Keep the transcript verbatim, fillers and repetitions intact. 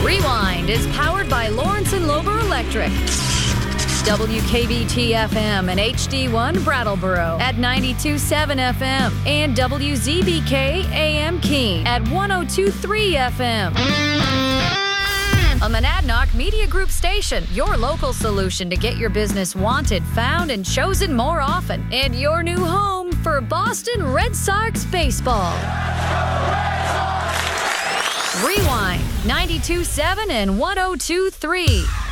Rewind is powered by Lawrence and Lober Electric. W K B T F M and H D one Brattleboro at ninety-two point seven F M and W Z B K A M Keene at one oh two point three F M. A Monadnock Media Group station, your local solution to get your business wanted, found, and chosen more often. And your new home for Boston Red Sox baseball. Rewind, ninety-two point seven and one oh two point three.